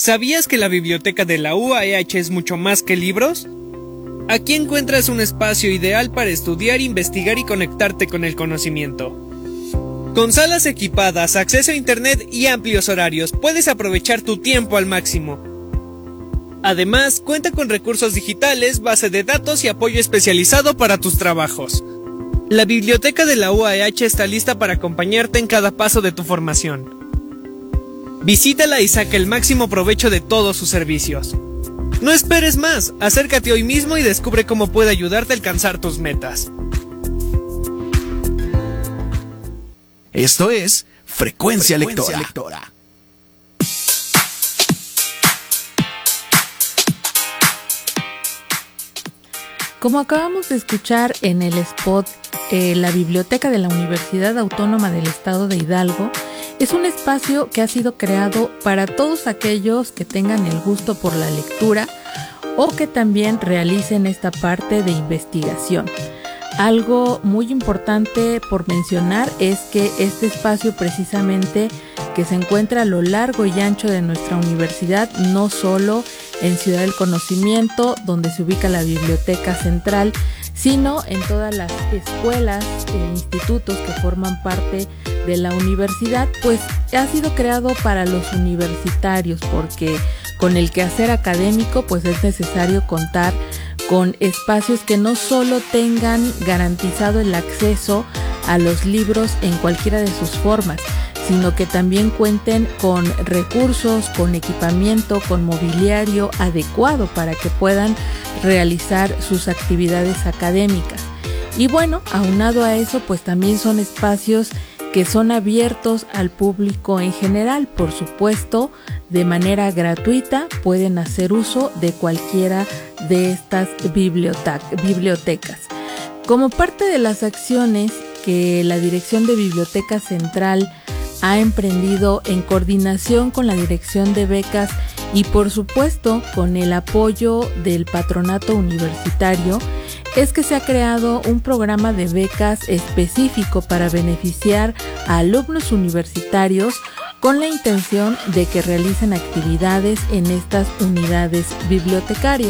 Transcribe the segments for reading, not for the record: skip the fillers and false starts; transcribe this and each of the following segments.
¿Sabías que la biblioteca de la UAEH es mucho más que libros? Aquí encuentras un espacio ideal para estudiar, investigar y conectarte con el conocimiento. Con salas equipadas, acceso a internet y amplios horarios, puedes aprovechar tu tiempo al máximo. Además, cuenta con recursos digitales, base de datos y apoyo especializado para tus trabajos. La biblioteca de la UAEH está lista para acompañarte en cada paso de tu formación. Visítala y saca el máximo provecho de todos sus servicios. No esperes más, acércate hoy mismo y descubre cómo puede ayudarte a alcanzar tus metas. Esto es Frecuencia Lectora. Como acabamos de escuchar en el spot, la Biblioteca de la Universidad Autónoma del Estado de Hidalgo es un espacio que ha sido creado para todos aquellos que tengan el gusto por la lectura o que también realicen esta parte de investigación. Algo muy importante por mencionar es que este espacio precisamente que se encuentra a lo largo y ancho de nuestra universidad, no solo en Ciudad del Conocimiento, donde se ubica la Biblioteca Central, sino en todas las escuelas e institutos que forman parte de la universidad, pues ha sido creado para los universitarios, porque con el quehacer académico pues es necesario contar con espacios que no solo tengan garantizado el acceso a los libros en cualquiera de sus formas, sino que también cuenten con recursos, con equipamiento, con mobiliario adecuado para que puedan realizar sus actividades académicas. Y bueno, aunado a eso, pues también son espacios que son abiertos al público en general, por supuesto, de manera gratuita, pueden hacer uso de cualquiera de estas bibliotecas. Como parte de las acciones que la Dirección de Biblioteca Central ha emprendido en coordinación con la Dirección de Becas y por supuesto con el apoyo del Patronato Universitario, es que se ha creado un programa de becas específico para beneficiar a alumnos universitarios con la intención de que realicen actividades en estas unidades bibliotecarias.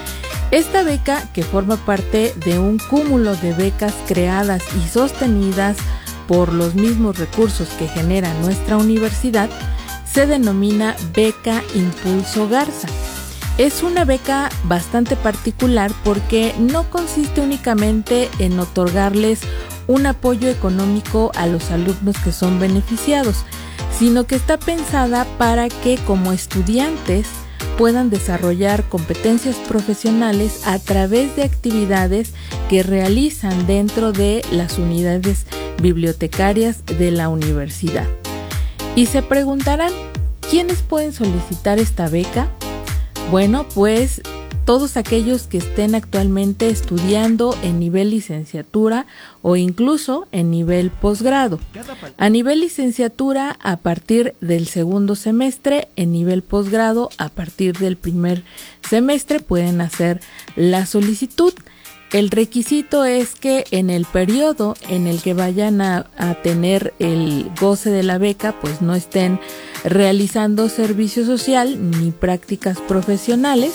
Esta beca, que forma parte de un cúmulo de becas creadas y sostenidas por los mismos recursos que genera nuestra universidad, se denomina Beca Impulso Garza. Es una beca bastante particular porque no consiste únicamente en otorgarles un apoyo económico a los alumnos que son beneficiados, sino que está pensada para que como estudiantes puedan desarrollar competencias profesionales a través de actividades que realizan dentro de las unidades bibliotecarias de la universidad. Y se preguntarán, ¿quiénes pueden solicitar esta beca? Bueno, pues todos aquellos que estén actualmente estudiando en nivel licenciatura o incluso en nivel posgrado. A nivel licenciatura a partir del segundo semestre, en nivel posgrado a partir del primer semestre pueden hacer la solicitud. El requisito es que en el periodo en el que vayan a tener el goce de la beca, pues no estén realizando servicio social ni prácticas profesionales,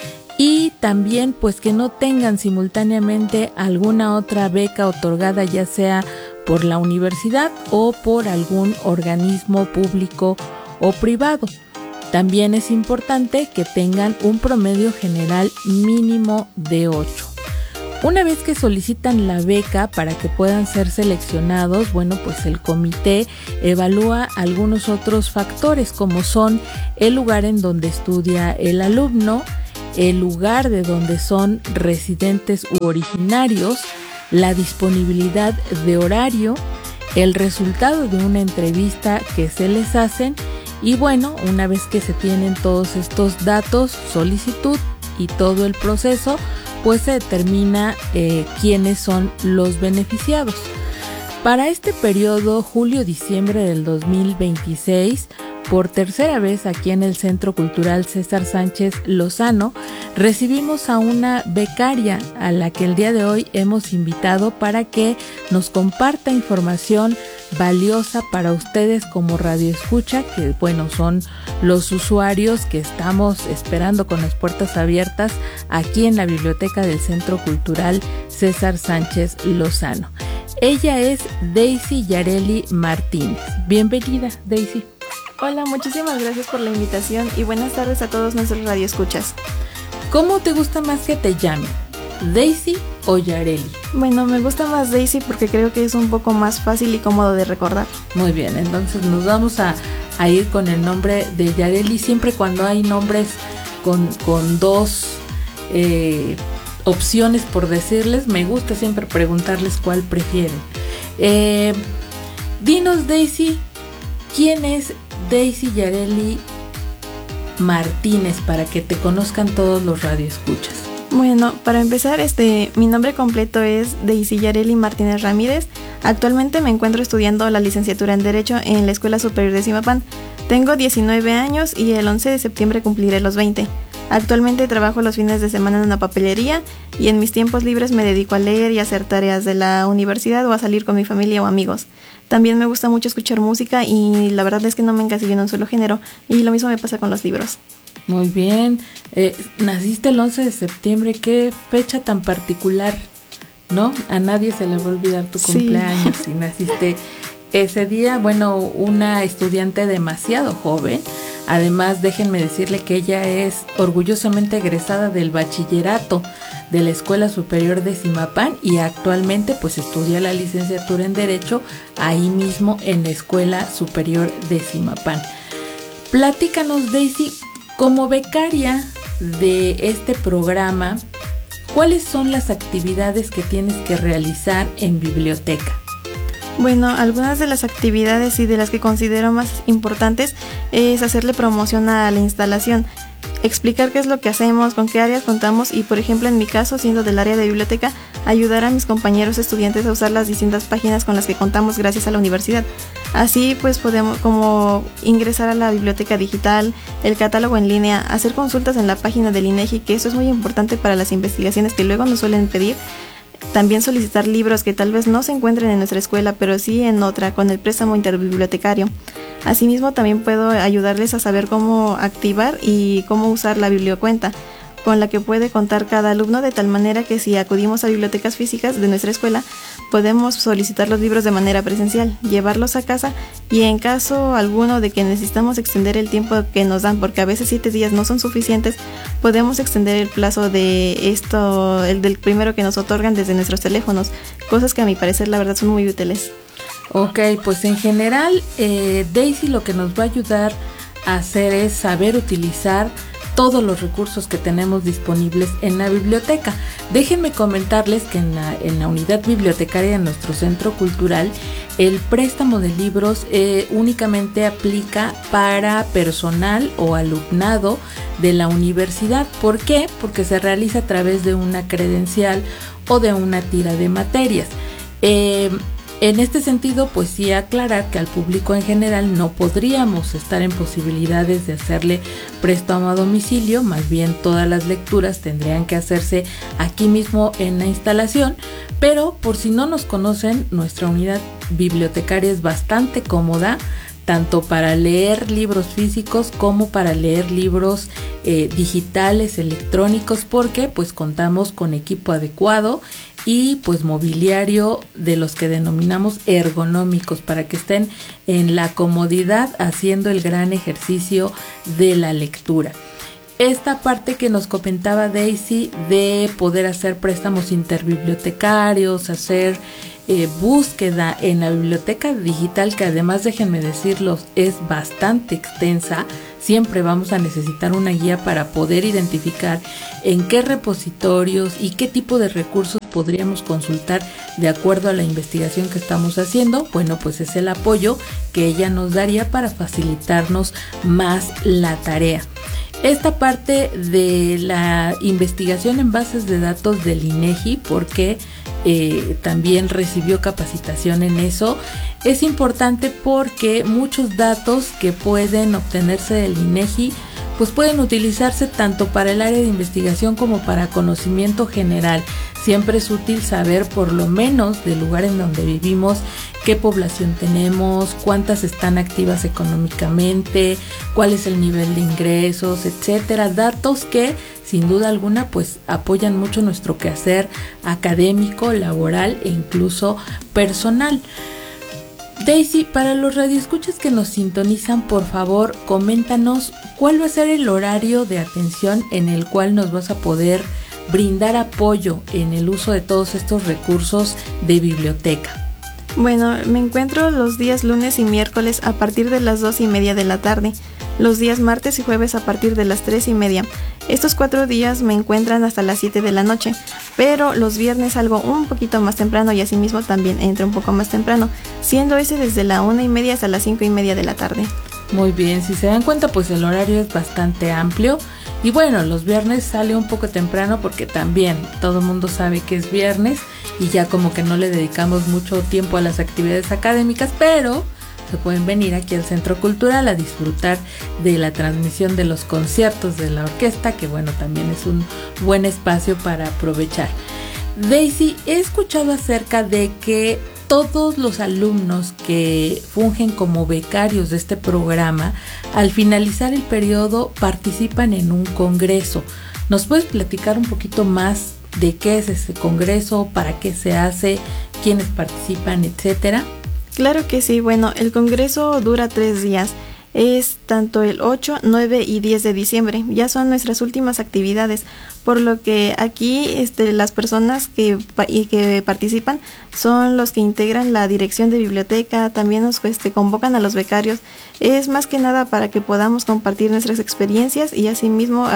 y también pues que no tengan simultáneamente alguna otra beca otorgada, ya sea por la universidad o por algún organismo público o privado. También es importante que tengan un promedio general mínimo de 8. Una vez que solicitan la beca para que puedan ser seleccionados, bueno, pues el comité evalúa algunos otros factores como son el lugar en donde estudia el alumno, el lugar de donde son residentes u originarios, la disponibilidad de horario, el resultado de una entrevista que se les hacen y bueno, una vez que se tienen todos estos datos, solicitud y todo el proceso, pues se determina quiénes son los beneficiados. Para este periodo, julio-diciembre del 2026, por tercera vez aquí en el Centro Cultural César Sánchez Lozano, recibimos a una becaria a la que el día de hoy hemos invitado para que nos comparta información valiosa para ustedes como radioescucha, que bueno, son los usuarios que estamos esperando con las puertas abiertas aquí en la biblioteca del Centro Cultural César Sánchez Lozano. Ella es Daisy Yareli Martínez. Bienvenida, Daisy. Hola, muchísimas gracias por la invitación y buenas tardes a todos nuestros radioescuchas. ¿Cómo te gusta más que te llamen? ¿Daisy o Yareli? Bueno, me gusta más Daisy porque creo que es un poco más fácil y cómodo de recordar. Muy bien, entonces nos vamos a ir con el nombre de Yareli. Siempre cuando hay nombres con dos opciones por decirles, me gusta siempre preguntarles cuál prefieren. Dinos, Daisy, ¿quién es Daisy Yareli Martínez para que te conozcan todos los radioescuchas? Bueno, para empezar, mi nombre completo es Daisy Yareli Martínez Ramírez. Actualmente me encuentro estudiando la licenciatura en Derecho en la Escuela Superior de Zimapán. Tengo 19 años y el 11 de septiembre cumpliré los 20. Actualmente trabajo los fines de semana en una papelería y en mis tiempos libres me dedico a leer y a hacer tareas de la universidad o a salir con mi familia o amigos. También me gusta mucho escuchar música y la verdad es que no me encasillo en un solo género, y lo mismo me pasa con los libros. Muy bien, naciste el 11 de septiembre, qué fecha tan particular, ¿no? A nadie se le va a olvidar tu cumpleaños si naciste ese día. Bueno, una estudiante demasiado joven. Además, déjenme decirle que ella es orgullosamente egresada del bachillerato de la Escuela Superior de Zimapán y actualmente pues estudia la licenciatura en Derecho ahí mismo en la Escuela Superior de Zimapán. Platícanos, Daisy, como becaria de este programa, ¿cuáles son las actividades que tienes que realizar en biblioteca? Bueno, algunas de las actividades y de las que considero más importantes es hacerle promoción a la instalación, explicar qué es lo que hacemos, con qué áreas contamos y, por ejemplo, en mi caso, siendo del área de biblioteca, ayudar a mis compañeros estudiantes a usar las distintas páginas con las que contamos gracias a la universidad. Así pues podemos como ingresar a la biblioteca digital, el catálogo en línea, hacer consultas en la página del INEGI, que eso es muy importante para las investigaciones que luego nos suelen pedir. También solicitar libros que tal vez no se encuentren en nuestra escuela, pero sí en otra, con el préstamo interbibliotecario. Asimismo, también puedo ayudarles a saber cómo activar y cómo usar la bibliocuenta, con la que puede contar cada alumno, de tal manera que si acudimos a bibliotecas físicas de nuestra escuela, podemos solicitar los libros de manera presencial, llevarlos a casa y en caso alguno de que necesitamos extender el tiempo que nos dan, porque a veces 7 días no son suficientes, podemos extender el plazo de el del primero que nos otorgan desde nuestros teléfonos, cosas que a mi parecer la verdad son muy útiles. Ok, pues en general Daisy lo que nos va a ayudar a hacer es saber utilizar todos los recursos que tenemos disponibles en la biblioteca. Déjenme comentarles que en la unidad bibliotecaria de nuestro centro cultural, el préstamo de libros únicamente aplica para personal o alumnado de la universidad. ¿Por qué? Porque se realiza a través de una credencial o de una tira de materias. En este sentido, pues sí aclarar que al público en general no podríamos estar en posibilidades de hacerle préstamo a domicilio, más bien todas las lecturas tendrían que hacerse aquí mismo en la instalación, pero por si no nos conocen, nuestra unidad bibliotecaria es bastante cómoda, tanto para leer libros físicos como para leer libros digitales, electrónicos, porque pues contamos con equipo adecuado y pues mobiliario de los que denominamos ergonómicos para que estén en la comodidad haciendo el gran ejercicio de la lectura. Esta parte que nos comentaba Daisy de poder hacer préstamos interbibliotecarios, hacer búsqueda en la biblioteca digital, que además déjenme decirlos es bastante extensa. Siempre vamos a necesitar una guía para poder identificar en qué repositorios y qué tipo de recursos podríamos consultar de acuerdo a la investigación que estamos haciendo. Bueno, pues es el apoyo que ella nos daría para facilitarnos más la tarea. Esta parte de la investigación en bases de datos del INEGI, porque también recibió capacitación en eso, es importante porque muchos datos que pueden obtenerse del INEGI pues pueden utilizarse tanto para el área de investigación como para conocimiento general. siempre es útil saber por lo menos del lugar en donde vivimos, qué población tenemos, cuántas están activas económicamente, cuál es el nivel de ingresos, etcétera. Datos que sin duda alguna pues apoyan mucho nuestro quehacer académico, laboral e incluso personal. Daisy, para los radioescuchas que nos sintonizan, por favor, coméntanos cuál va a ser el horario de atención en el cual nos vas a poder brindar apoyo en el uso de todos estos recursos de biblioteca. Bueno, me encuentro los días lunes y miércoles a partir de las 2:30 de la tarde, los días martes y jueves a partir de las 3:30. Estos 4 días me encuentran hasta las 7 de la noche, pero los viernes salgo un poquito más temprano y asimismo también entro un poco más temprano, siendo ese desde la 1:30 hasta las 5:30 de la tarde. Muy bien, si se dan cuenta pues el horario es bastante amplio y bueno, los viernes sale un poco temprano porque también todo el mundo sabe que es viernes y ya como que no le dedicamos mucho tiempo a las actividades académicas, pero se pueden venir aquí al Centro Cultural a disfrutar de la transmisión de los conciertos de la orquesta, que bueno, también es un buen espacio para aprovechar. Daisy, he escuchado acerca de que todos los alumnos que fungen como becarios de este programa, al finalizar el periodo participan en un congreso. ¿Nos puedes platicar un poquito más de qué es este congreso, para qué se hace, quiénes participan, etcétera? Claro que sí, bueno, el congreso dura 3 días. Es tanto el 8, 9 y 10 de diciembre. Ya son nuestras últimas actividades, por lo que aquí las personas que participan son los que integran la dirección de biblioteca, también nos convocan a los becarios. Es más que nada para que podamos compartir nuestras experiencias y asimismo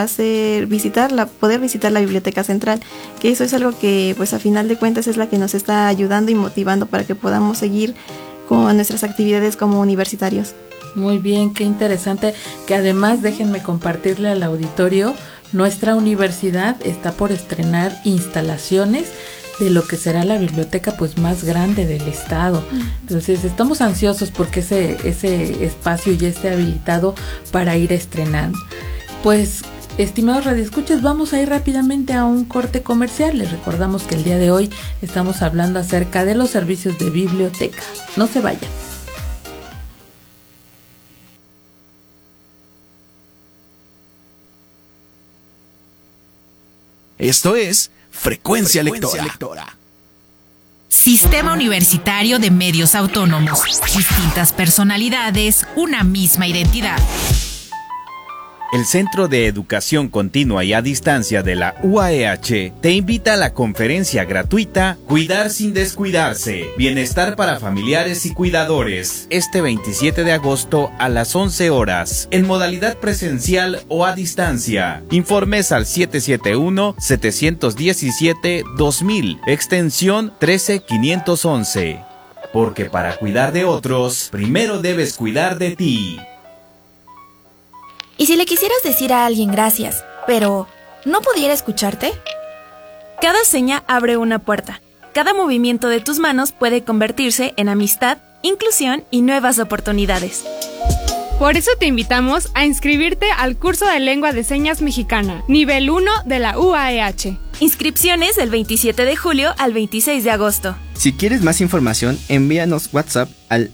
poder visitar la biblioteca central, que eso es algo que pues a final de cuentas es la que nos está ayudando y motivando para que podamos seguir con nuestras actividades como universitarios. Muy bien, qué interesante, que además déjenme compartirle al auditorio, nuestra universidad está por estrenar instalaciones de lo que será la biblioteca pues más grande del estado. Entonces estamos ansiosos porque ese espacio ya esté habilitado para ir estrenando. Pues estimados radioescuchas, vamos a ir rápidamente a un corte comercial. Les recordamos que el día de hoy estamos hablando acerca de los servicios de biblioteca. No se vayan. Esto es Frecuencia Lectora. Sistema Universitario de Medios Autónomos. Distintas personalidades, una misma identidad. El Centro de Educación Continua y a Distancia de la UAEH te invita a la conferencia gratuita Cuidar sin descuidarse, Bienestar para familiares y cuidadores, este 27 de agosto a las 11 horas, en modalidad presencial o a distancia. Informes al 771-717-2000, extensión 13511. Porque para cuidar de otros, primero debes cuidar de ti. ¿Y si le quisieras decir a alguien gracias, pero no pudiera escucharte? Cada seña abre una puerta. Cada movimiento de tus manos puede convertirse en amistad, inclusión y nuevas oportunidades. Por eso te invitamos a inscribirte al curso de Lengua de Señas Mexicana, nivel 1 de la UAEH. Inscripciones del 27 de julio al 26 de agosto. Si quieres más información, envíanos WhatsApp al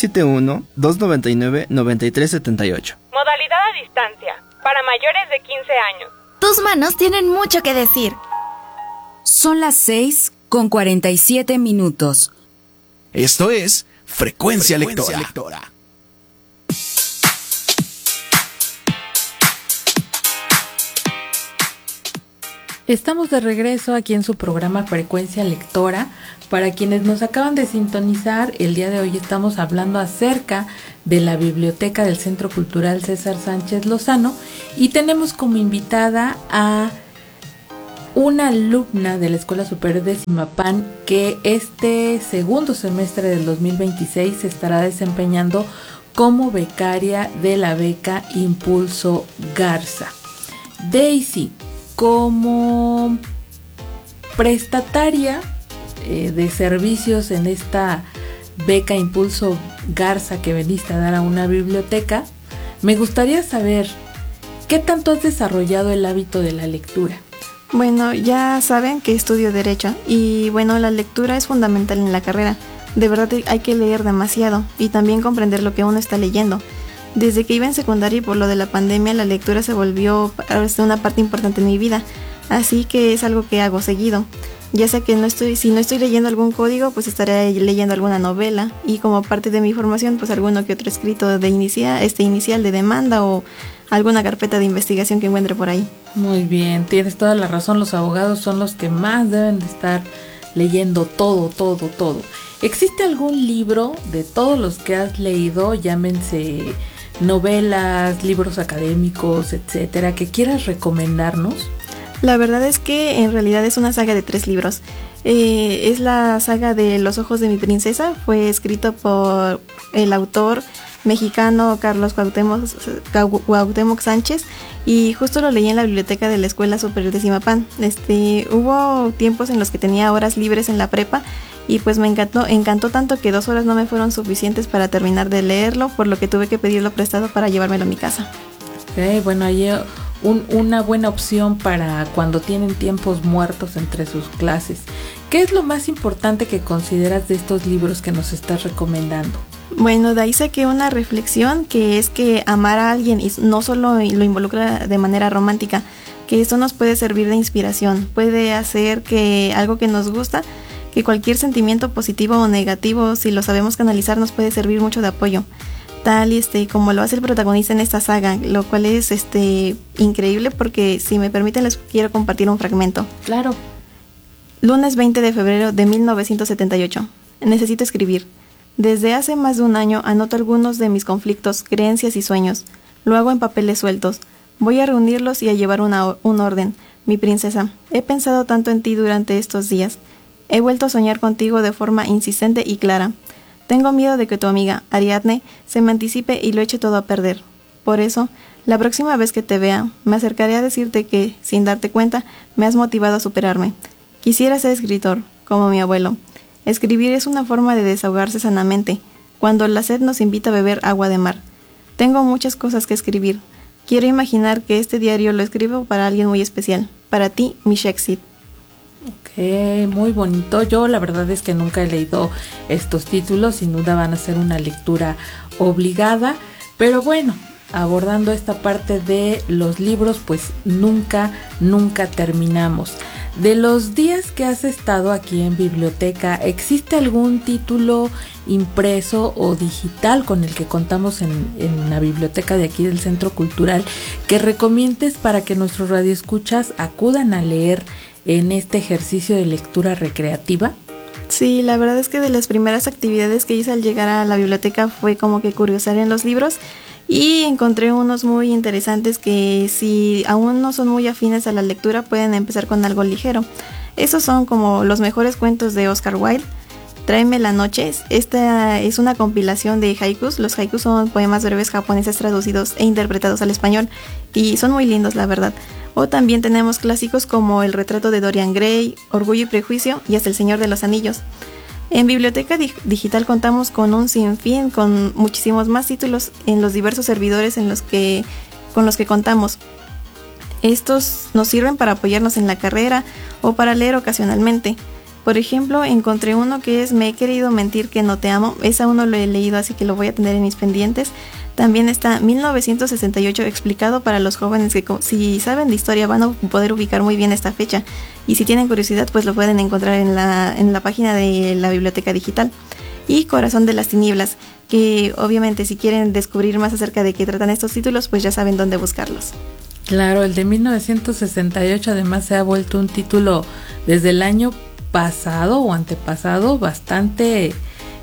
771-299-9378. Modalidad a distancia, para mayores de 15 años. Tus manos tienen mucho que decir. Son las 6:47. Esto es Frecuencia Lectora. Estamos de regreso aquí en su programa Frecuencia Lectora. Para quienes nos acaban de sintonizar, el día de hoy estamos hablando acerca de la biblioteca del Centro Cultural César Sánchez Lozano y tenemos como invitada a una alumna de la Escuela Superior de Zimapán que este segundo semestre del 2026 se estará desempeñando como becaria de la beca Impulso Garza. Daisy, como prestataria de servicios en esta beca Impulso Garza que veniste a dar a una biblioteca, me gustaría saber qué tanto has desarrollado el hábito de la lectura. Bueno, ya saben que estudio Derecho y bueno, la lectura es fundamental en la carrera. De verdad hay que leer demasiado y también comprender lo que uno está leyendo. Desde que iba en secundaria y por lo de la pandemia, la lectura se volvió una parte importante en mi vida, así que es algo que hago seguido. Ya sea que si no estoy leyendo algún código, pues estaré leyendo alguna novela y como parte de mi formación, pues alguno que otro escrito de inicial de demanda o alguna carpeta de investigación que encuentre por ahí. Muy bien, tienes toda la razón, los abogados son los que más deben de estar leyendo todo. ¿Existe algún libro de todos los que has leído, llámense novelas, libros académicos, etcétera, que quieras recomendarnos? La verdad es que en realidad es una saga de 3 libros. Es la saga de Los ojos de mi princesa. Fue escrito por el autor mexicano Carlos Cuauhtémoc Sánchez y justo lo leí en la biblioteca de la Escuela Superior de Zimapán. Hubo tiempos en los que tenía horas libres en la prepa y pues me encantó tanto que 2 horas no me fueron suficientes para terminar de leerlo, por lo que tuve que pedirlo prestado para llevármelo a mi casa. Okay, bueno, ahí una buena opción para cuando tienen tiempos muertos entre sus clases. ¿Qué es lo más importante que consideras de estos libros que nos estás recomendando? Bueno, de ahí saqué una reflexión que es que amar a alguien y no solo lo involucra de manera romántica, que eso nos puede servir de inspiración, puede hacer que algo que nos gusta, que cualquier sentimiento positivo o negativo, si lo sabemos canalizar, nos puede servir mucho de apoyo. Tal como lo hace el protagonista en esta saga, lo cual es increíble porque si me permiten les quiero compartir un fragmento. Claro. Lunes 20 de febrero de 1978. Necesito escribir. Desde hace más de un año anoto algunos de mis conflictos, creencias y sueños. Lo hago en papeles sueltos. Voy a reunirlos y a llevar un orden. Mi princesa, he pensado tanto en ti durante estos días. He vuelto a soñar contigo de forma insistente y clara. Tengo miedo de que tu amiga, Ariadne, se me anticipe y lo eche todo a perder. Por eso, la próxima vez que te vea, me acercaré a decirte que, sin darte cuenta, me has motivado a superarme. Quisiera ser escritor, como mi abuelo. Escribir es una forma de desahogarse sanamente, cuando la sed nos invita a beber agua de mar. Tengo muchas cosas que escribir. Quiero imaginar que este diario lo escribo para alguien muy especial. Para ti, mi Shakespeare. Ok, muy bonito. Yo la verdad es que nunca he leído estos títulos, sin duda van a ser una lectura obligada, pero bueno, abordando esta parte de los libros, pues nunca terminamos. De los días que has estado aquí en biblioteca, ¿existe algún título impreso o digital con el que contamos en la biblioteca de aquí del Centro Cultural que recomiendes para que nuestros radioescuchas acudan a leer en este ejercicio de lectura recreativa? Sí, la verdad es que de las primeras actividades que hice al llegar a la biblioteca fue como que curiosar en los libros y encontré unos muy interesantes que si aún no son muy afines a la lectura pueden empezar con algo ligero. Esos son como los mejores cuentos de Oscar Wilde. Tráeme la noche. Esta es una compilación de haikus. Los haikus son poemas breves japoneses traducidos e interpretados al español y son muy lindos, la verdad. O también tenemos clásicos como El retrato de Dorian Gray, Orgullo y prejuicio y hasta El Señor de los Anillos. En Biblioteca Digital contamos con un sinfín, con muchísimos más títulos en los diversos servidores con los que contamos. Estos nos sirven para apoyarnos en la carrera o para leer ocasionalmente. Por ejemplo, encontré uno que es Me he querido mentir que no te amo. Ese aún no lo he leído, así que lo voy a tener en mis pendientes. También está 1968 explicado para los jóvenes que si saben de historia van a poder ubicar muy bien esta fecha. Y si tienen curiosidad, pues lo pueden encontrar en la página de la Biblioteca Digital. Y Corazón de las Tinieblas, que obviamente si quieren descubrir más acerca de qué tratan estos títulos, pues ya saben dónde buscarlos. Claro, el de 1968 además se ha vuelto un título desde el año pasado o antepasado bastante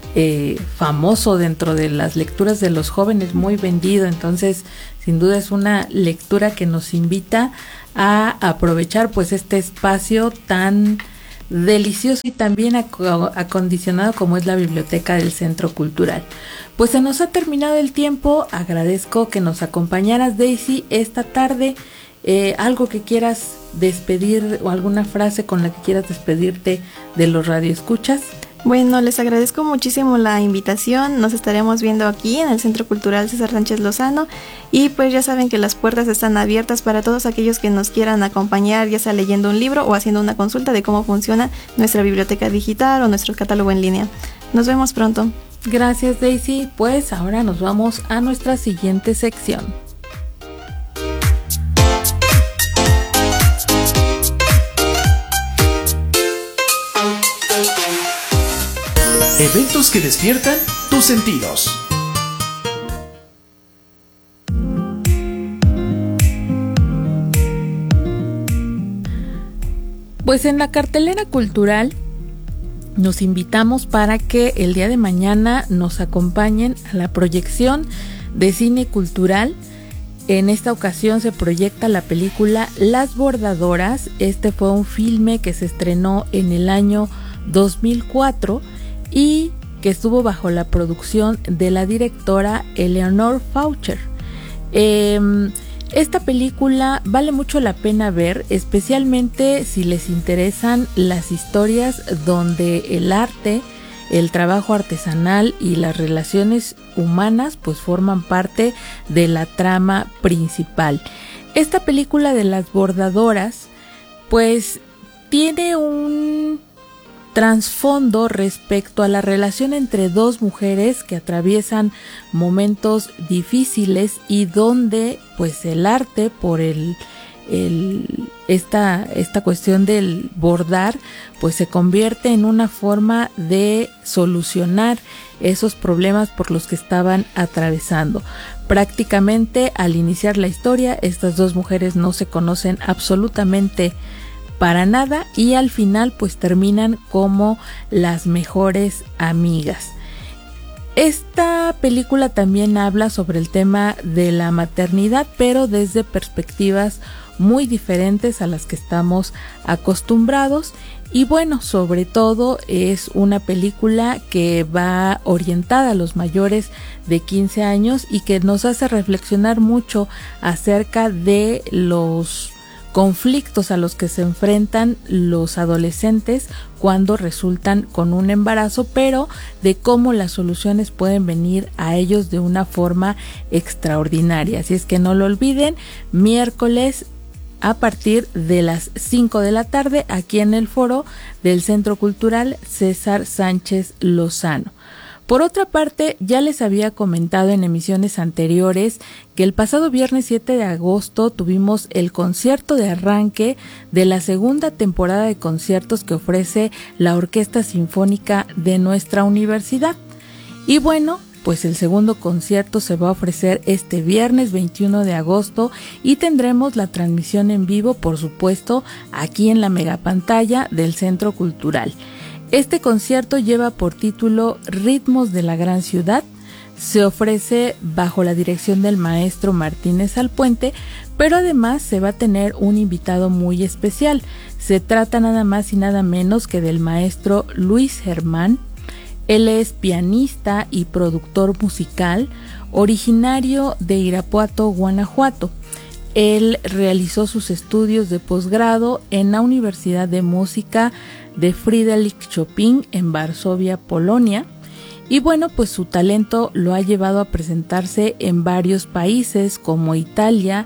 famoso dentro de las lecturas de los jóvenes, muy vendido. Entonces sin duda es una lectura que nos invita a aprovechar pues este espacio tan delicioso y también acondicionado como es la biblioteca del Centro Cultural. Pues se nos ha terminado el tiempo. Agradezco que nos acompañaras, Daisy, esta tarde. Algo que quieras despedir o alguna frase con la que quieras despedirte de los radioescuchas. Bueno, les agradezco muchísimo la invitación. Nos estaremos viendo aquí en el Centro Cultural César Sánchez Lozano y pues ya saben que las puertas están abiertas para todos aquellos que nos quieran acompañar, ya sea leyendo un libro o haciendo una consulta de cómo funciona nuestra biblioteca digital o nuestro catálogo en línea. Nos vemos pronto. Gracias, Daisy. Pues ahora nos vamos a nuestra siguiente sección. Eventos que despiertan tus sentidos. Pues en la cartelera cultural nos invitamos para que el día de mañana nos acompañen a la proyección de cine cultural. En esta ocasión se proyecta la película Las Bordadoras. Este fue un filme que se estrenó en el año 2004 y que estuvo bajo la producción de la directora Eleanor Faucher. Esta película vale mucho la pena ver, especialmente si les interesan las historias donde el arte, el trabajo artesanal y las relaciones humanas pues forman parte de la trama principal. Esta película de Las Bordadoras pues tiene un trasfondo respecto a la relación entre dos mujeres que atraviesan momentos difíciles y donde pues el arte por esta cuestión del bordar pues se convierte en una forma de solucionar esos problemas por los que estaban atravesando. Prácticamente al iniciar la historia estas dos mujeres no se conocen absolutamente para nada y al final pues terminan como las mejores amigas. Esta película también habla sobre el tema de la maternidad, pero desde perspectivas muy diferentes a las que estamos acostumbrados. Y bueno, sobre todo es una película que va orientada a los mayores de 15 años y que nos hace reflexionar mucho acerca de los conflictos a los que se enfrentan los adolescentes cuando resultan con un embarazo, pero de cómo las soluciones pueden venir a ellos de una forma extraordinaria. Así es que no lo olviden, miércoles a partir de las 5 de la tarde aquí en el foro del Centro Cultural César Sánchez Lozano. Por otra parte, ya les había comentado en emisiones anteriores que el pasado viernes 7 de agosto tuvimos el concierto de arranque de la segunda temporada de conciertos que ofrece la Orquesta Sinfónica de nuestra universidad. Y bueno, pues el segundo concierto se va a ofrecer este viernes 21 de agosto y tendremos la transmisión en vivo, por supuesto, aquí en la megapantalla del Centro Cultural. Este concierto lleva por título Ritmos de la Gran Ciudad. Se ofrece bajo la dirección del maestro Martínez Alpuente, pero además se va a tener un invitado muy especial. Se trata nada más y nada menos que del maestro Luis Germán. Él es pianista y productor musical, originario de Irapuato, Guanajuato. Él realizó sus estudios de posgrado en la Universidad de Música de Friedrich Chopin en Varsovia, Polonia. Y bueno, pues su talento lo ha llevado a presentarse en varios países como Italia,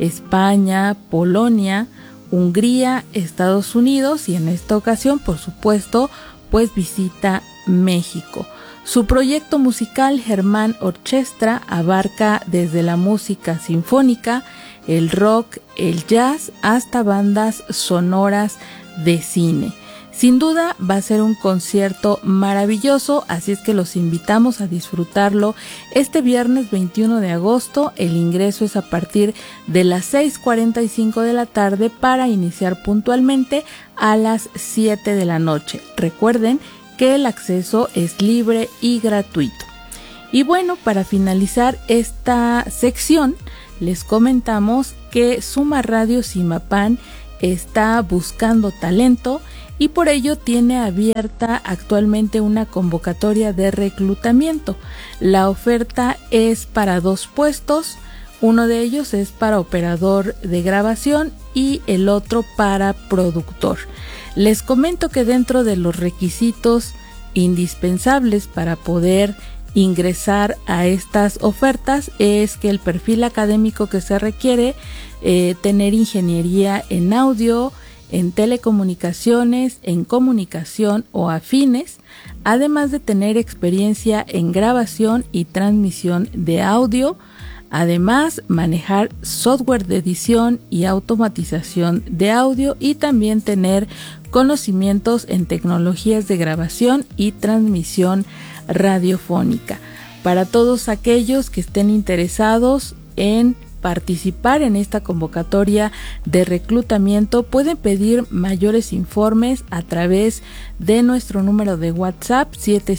España, Polonia, Hungría, Estados Unidos y en esta ocasión, por supuesto, pues visita México. Su proyecto musical Germán Orchestra abarca desde la música sinfónica, el rock, el jazz, hasta bandas sonoras de cine. Sin duda va a ser un concierto maravilloso, así es que los invitamos a disfrutarlo este viernes 21 de agosto. El ingreso es a partir de las 6:45 de la tarde para iniciar puntualmente a las 7 de la noche. Recuerden que el acceso es libre y gratuito. Y bueno, para finalizar esta sección, les comentamos que Suma Radio Simapán está buscando talento y por ello tiene abierta actualmente una convocatoria de reclutamiento. La oferta es para 2 puestos, uno de ellos es para operador de grabación y el otro para productor. Les comento que dentro de los requisitos indispensables para poder ingresar a estas ofertas es que el perfil académico que se requiere, tener ingeniería en audio, en telecomunicaciones, en comunicación o afines, además de tener experiencia en grabación y transmisión de audio, además manejar software de edición y automatización de audio y también tener conocimientos en tecnologías de grabación y transmisión radiofónica. Para todos aquellos que estén interesados en participar en esta convocatoria de reclutamiento, pueden pedir mayores informes a través de nuestro número de WhatsApp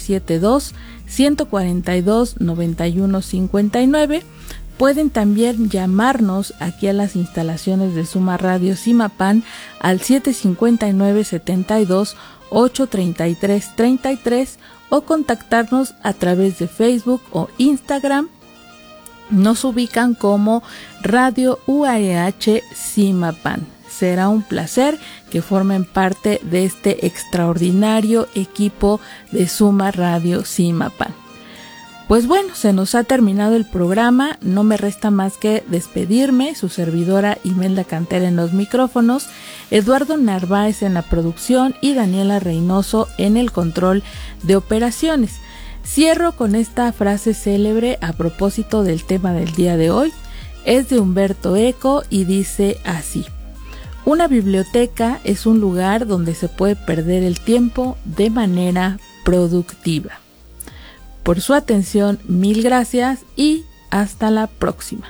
772-142-9159. Pueden también llamarnos aquí a las instalaciones de Suma Radio Zimapán al 759-72-833-33 o contactarnos a través de Facebook o Instagram. Nos ubican como Radio UAEH Zimapán. Será un placer que formen parte de este extraordinario equipo de Suma Radio Zimapán. Pues bueno, se nos ha terminado el programa, no me resta más que despedirme, su servidora Imelda Cantera en los micrófonos, Eduardo Narváez en la producción y Daniela Reynoso en el control de operaciones. Cierro con esta frase célebre a propósito del tema del día de hoy, es de Humberto Eco y dice así: una biblioteca es un lugar donde se puede perder el tiempo de manera productiva. Por su atención, mil gracias y hasta la próxima.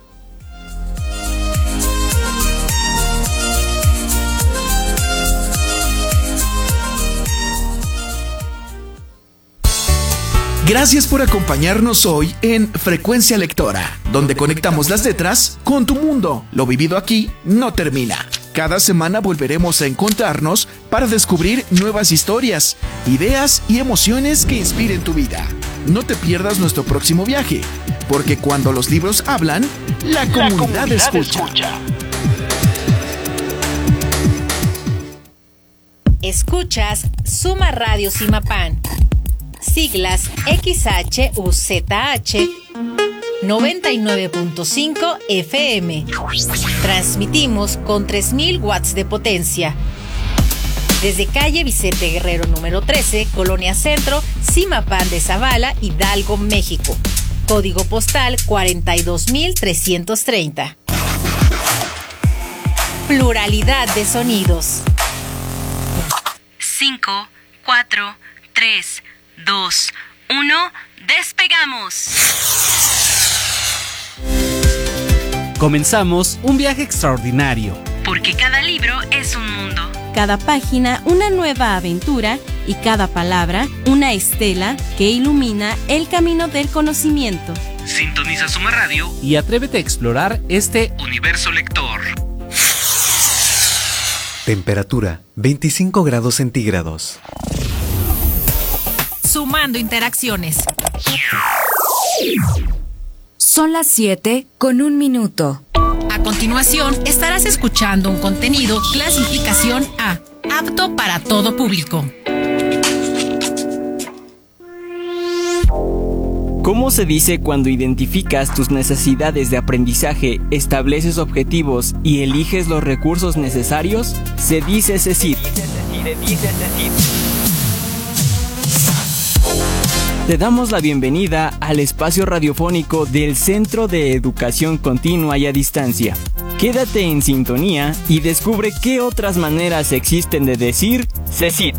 Gracias por acompañarnos hoy en Frecuencia Lectora, donde conectamos las letras con tu mundo. Lo vivido aquí no termina. Cada semana volveremos a encontrarnos para descubrir nuevas historias, ideas y emociones que inspiren tu vida. No te pierdas nuestro próximo viaje, porque cuando los libros hablan, la comunidad escucha. Escuchas Suma Radio Zimapán. Siglas XHUZH 99.5 FM. Transmitimos con 3000 watts de potencia. Desde calle Vicente Guerrero número 13, Colonia Centro, Zimapán de Zavala, Hidalgo, México. Código postal 42330. Pluralidad de sonidos. 5, 4, 3, 2, 1, ¡despegamos! Comenzamos un viaje extraordinario. Porque cada libro es un mundo. Cada página una nueva aventura y cada palabra una estela que ilumina el camino del conocimiento. Sintoniza Suma Radio y atrévete a explorar este universo lector. Temperatura 25 grados centígrados. Sumando interacciones. Son las 7:01. A continuación, estarás escuchando un contenido clasificación A, apto para todo público. ¿Cómo se dice cuando identificas tus necesidades de aprendizaje, estableces objetivos y eliges los recursos necesarios? Se dice CECIT. Te damos la bienvenida al espacio radiofónico del Centro de Educación Continua y a Distancia. Quédate en sintonía y descubre qué otras maneras existen de decir CECIT.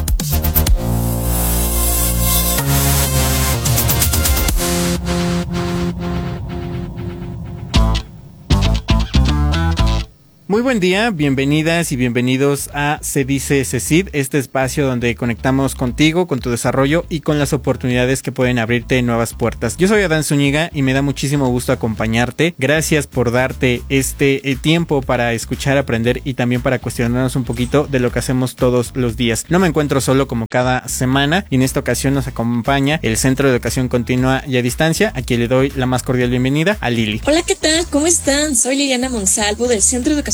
Muy buen día, bienvenidas y bienvenidos a Se Dice CECIT, este espacio donde conectamos contigo, con tu desarrollo y con las oportunidades que pueden abrirte nuevas puertas. Yo soy Adán Zúñiga y me da muchísimo gusto acompañarte. Gracias por darte este tiempo para escuchar, aprender y también para cuestionarnos un poquito de lo que hacemos todos los días. No me encuentro solo como cada semana y en esta ocasión nos acompaña el Centro de Educación Continua y a Distancia, a quien le doy la más cordial bienvenida, a Lili. Hola, ¿qué tal? ¿Cómo están? Soy Liliana Monsalvo del Centro de Educación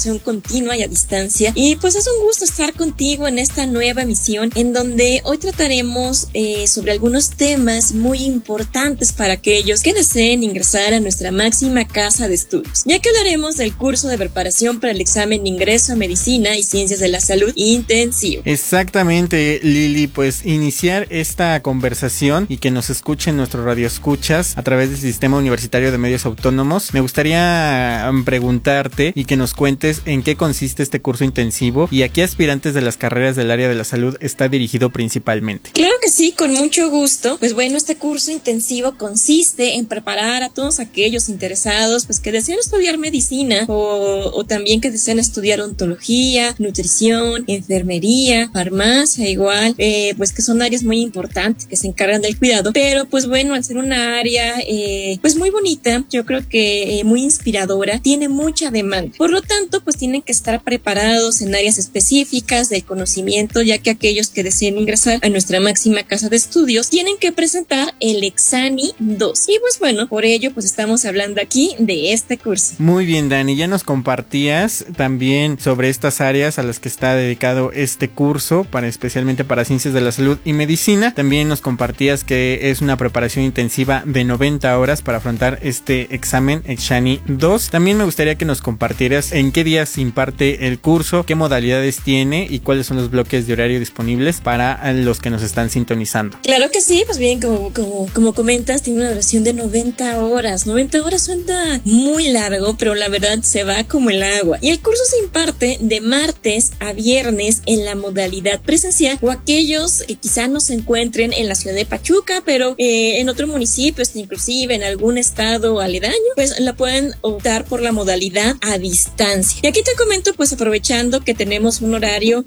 educación continua y a distancia. Y pues es un gusto estar contigo en esta nueva emisión, en donde hoy trataremos sobre algunos temas muy importantes para aquellos que deseen ingresar a nuestra máxima casa de estudios, ya que hablaremos del curso de preparación para el examen de ingreso a Medicina y Ciencias de la Salud intensivo. Exactamente, Lili, pues iniciar esta conversación y que nos escuchen nuestros radioescuchas a través del Sistema Universitario de Medios Autónomos. Me gustaría preguntarte y que nos cuentes en qué consiste este curso intensivo y a qué aspirantes de las carreras del área de la salud está dirigido principalmente. Claro que sí, con mucho gusto. Pues bueno, este curso intensivo consiste en preparar a todos aquellos interesados pues que desean estudiar medicina o también que desean estudiar odontología, nutrición, enfermería, farmacia, igual, pues que son áreas muy importantes que se encargan del cuidado, pero pues bueno, al ser una área pues muy bonita, yo creo que muy inspiradora, tiene mucha demanda. Por lo tanto, pues tienen que estar preparados en áreas específicas del conocimiento, ya que aquellos que deseen ingresar a nuestra máxima casa de estudios tienen que presentar el Exani 2. Y pues bueno, por ello pues estamos hablando aquí de este curso. Muy bien, Dani, ya nos compartías también sobre estas áreas a las que está dedicado este curso, especialmente para Ciencias de la Salud y Medicina. También nos compartías que es una preparación intensiva de 90 horas para afrontar este examen Exani 2. También me gustaría que nos compartieras en qué días se imparte el curso, qué modalidades tiene y cuáles son los bloques de horario disponibles para los que nos están sintonizando. Claro que sí, pues bien, como comentas, tiene una duración de 90 horas. 90 horas suena muy largo, pero la verdad se va como el agua. Y el curso se imparte de martes a viernes en la modalidad presencial, o aquellos que quizá no se encuentren en la ciudad de Pachuca, pero en otro municipio, inclusive en algún estado aledaño, pues la pueden optar por la modalidad a distancia. Y aquí te comento, pues aprovechando que tenemos un horario,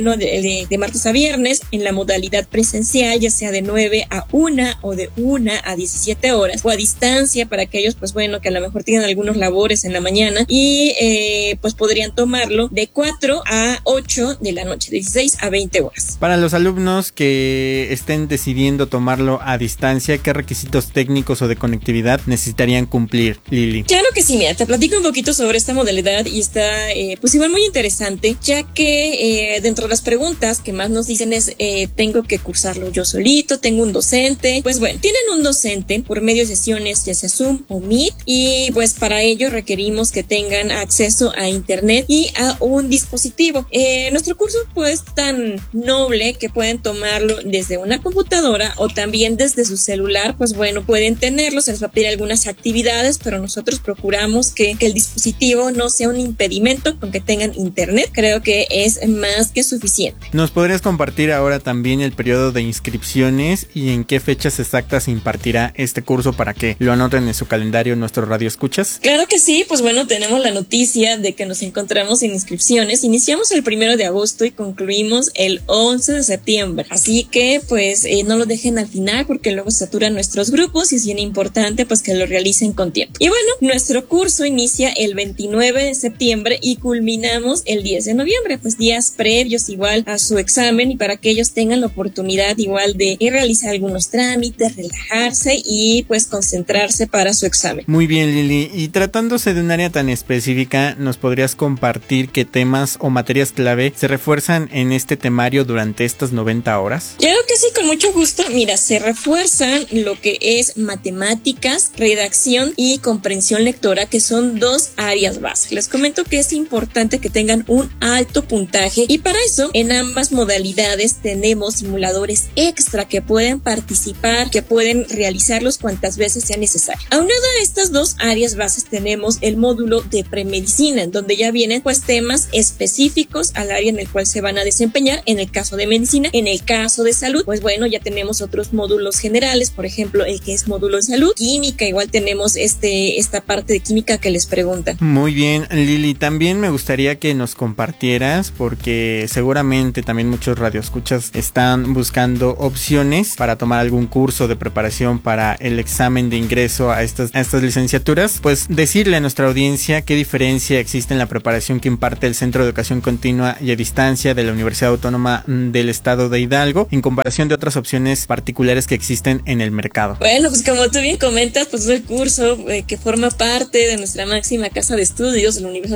de martes a viernes en la modalidad presencial, ya sea de 9 a 1 o de 1 a 17 horas, o a distancia para aquellos, pues bueno, que a lo mejor tienen algunos labores en la mañana y pues podrían tomarlo de 4 a 8 de la noche, de 16 a 20 horas. Para los alumnos que estén decidiendo tomarlo a distancia, ¿qué requisitos técnicos o de conectividad necesitarían cumplir, Lili? Claro que sí, mira, te platico un poquito sobre esta modalidad y está pues igual muy interesante, ya que dentro de las preguntas que más nos dicen es tengo que cursarlo yo solito, tengo un docente. Pues bueno, tienen un docente por medio de sesiones ya sea Zoom o Meet, y pues para ello requerimos que tengan acceso a internet y a un dispositivo. Nuestro curso pues tan noble que pueden tomarlo desde una computadora o también desde su celular. Pues bueno, pueden tenerlo, se les va a pedir algunas actividades, pero nosotros procuramos que el dispositivo no sea un impedimento con que tengan internet. Creo que es más que suficiente. ¿Nos podrías compartir ahora también el periodo de inscripciones y en qué fechas exactas se impartirá este curso para que lo anoten en su calendario nuestros radioescuchas? Claro que sí, pues bueno, tenemos la noticia de que nos encontramos en inscripciones. Iniciamos el 1 de agosto y concluimos el 11 de septiembre. Así que pues no lo dejen al final porque luego se saturan nuestros grupos y es bien importante pues que lo realicen con tiempo. Y bueno, nuestro curso inicia el 29 de septiembre y culminamos el 10 de noviembre, pues días previos igual a su examen, y para que ellos tengan la oportunidad igual de realizar algunos trámites, relajarse y pues concentrarse para su examen. Muy bien, Lili, y tratándose de un área tan específica, ¿nos podrías compartir qué temas o materias clave se refuerzan en este temario durante estas 90 horas? Claro que sí, con mucho gusto. Mira, se refuerzan lo que es matemáticas, redacción y comprensión lectora, que son dos áreas básicas. Les comento que es importante que tengan un alto puntaje, y para eso en ambas modalidades tenemos simuladores extra que pueden participar, que pueden realizarlos cuantas veces sea necesario. Aunado a estas dos áreas bases tenemos el módulo de premedicina, en donde ya vienen pues temas específicos al área en el cual se van a desempeñar. En el caso de medicina, en el caso de salud, pues bueno, ya tenemos otros módulos generales, por ejemplo el que es módulo de salud. Química, igual tenemos esta parte de química que les preguntan. Muy bien, Lili, también me gustaría que nos compartieras, porque seguramente también muchos radioescuchas están buscando opciones para tomar algún curso de preparación para el examen de ingreso a estas licenciaturas. Pues decirle a nuestra audiencia qué diferencia existe en la preparación que imparte el Centro de Educación Continua y a Distancia de la Universidad Autónoma del Estado de Hidalgo en comparación de otras opciones particulares que existen en el mercado. Bueno, pues como tú bien comentas, pues es el curso que forma parte de nuestra máxima casa de estudios de la Universidad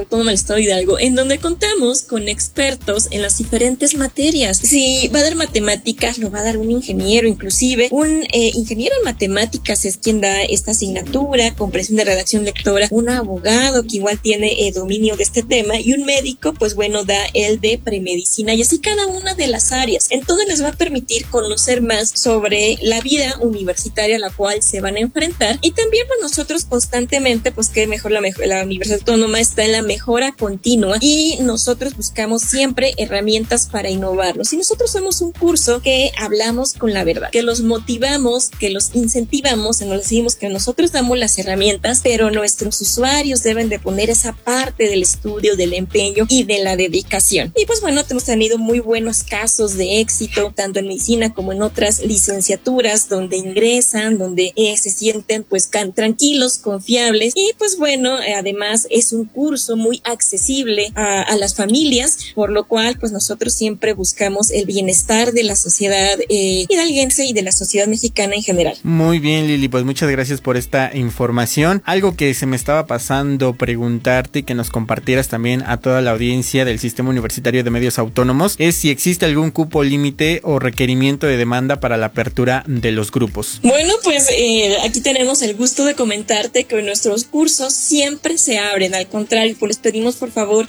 Autónoma del Estado de Hidalgo, en donde contamos con expertos en las diferentes materias. Si va a dar matemáticas, lo va a dar un ingeniero, inclusive un ingeniero en matemáticas es quien da esta asignatura, comprensión de redacción lectora, un abogado que igual tiene dominio de este tema, y un médico, pues bueno, da el de premedicina, y así cada una de las áreas. Entonces les va a permitir conocer más sobre la vida universitaria a la cual se van a enfrentar, y también pues nosotros constantemente, pues que mejor la Universidad Autónoma está en la mejora continua, y nosotros buscamos siempre herramientas para innovarnos, y nosotros somos un curso que hablamos con la verdad, que los motivamos, que los incentivamos, y nos decimos que nosotros damos las herramientas, pero nuestros usuarios deben de poner esa parte del estudio, del empeño y de la dedicación. Y pues bueno, hemos tenido muy buenos casos de éxito, tanto en medicina como en otras licenciaturas, donde ingresan, donde se sienten pues tranquilos, confiables, y pues bueno, además es un curso muy accesible a las familias, por lo cual pues nosotros siempre buscamos el bienestar de la sociedad hidalguense y de la sociedad mexicana en general. Muy bien, Lili, pues muchas gracias por esta información. Algo que se me estaba pasando preguntarte y que nos compartieras también a toda la audiencia del Sistema Universitario de Medios Autónomos es si existe algún cupo límite o requerimiento de demanda para la apertura de los grupos. Bueno, pues aquí tenemos el gusto de comentarte que nuestros cursos siempre se abren. Al contrario, pues les pedimos por favor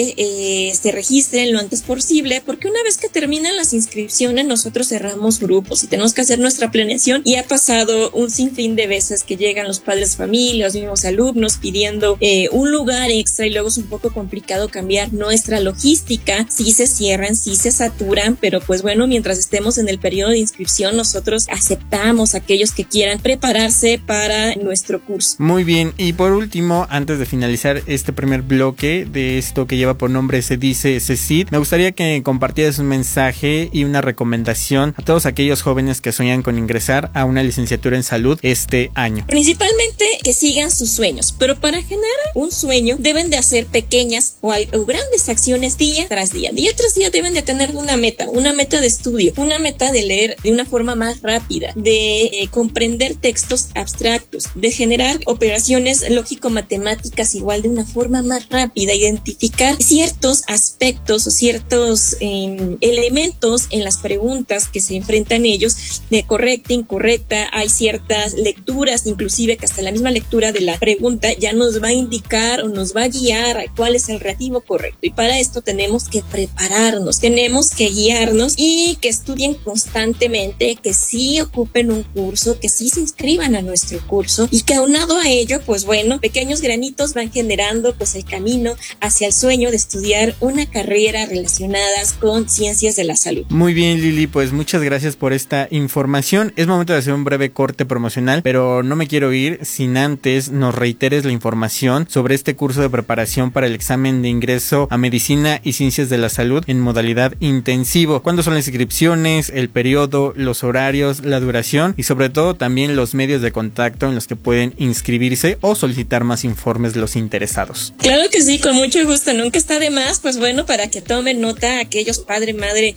que se registren lo antes posible, porque una vez que terminan las inscripciones nosotros cerramos grupos y tenemos que hacer nuestra planeación, y ha pasado un sinfín de veces que llegan los padres de familia, los mismos alumnos pidiendo un lugar extra, y luego es un poco complicado cambiar nuestra logística. Sí se cierran, sí se saturan, pero pues bueno, mientras estemos en el periodo de inscripción nosotros aceptamos a aquellos que quieran prepararse para nuestro curso. Muy bien, y por último, antes de finalizar este primer bloque de esto que lleva por nombre Se Dice CECID, me gustaría que compartieras un mensaje y una recomendación a todos aquellos jóvenes que sueñan con ingresar a una licenciatura en salud este año. Principalmente que sigan sus sueños, pero para generar un sueño deben de hacer pequeñas o grandes acciones día tras día. Día tras día deben de tener una meta de estudio, una meta de leer de una forma más rápida, de comprender textos abstractos, de generar operaciones lógico-matemáticas igual de una forma más rápida, identificar ciertos aspectos o ciertos elementos en las preguntas que se enfrentan ellos, de correcta, incorrecta. Hay ciertas lecturas, inclusive que hasta la misma lectura de la pregunta ya nos va a indicar o nos va a guiar a cuál es el relativo correcto, y para esto tenemos que prepararnos, tenemos que guiarnos y que estudien constantemente, que sí ocupen un curso, que sí se inscriban a nuestro curso, y que aunado a ello, pues bueno, pequeños granitos van generando pues el camino hacia el sueño de estudiar una carrera relacionadas con ciencias de la salud. Muy bien, Lili, pues muchas gracias por esta información. Es momento de hacer un breve corte promocional, pero no me quiero ir sin antes nos reiteres la información sobre este curso de preparación para el examen de ingreso a Medicina y Ciencias de la Salud en modalidad intensivo. ¿Cuándo son las inscripciones, el periodo, los horarios, la duración y sobre todo también los medios de contacto en los que pueden inscribirse o solicitar más informes de los interesados? Claro que sí, con mucho gusto, nunca está de más, pues bueno, para que tomen nota aquellos padre, madre,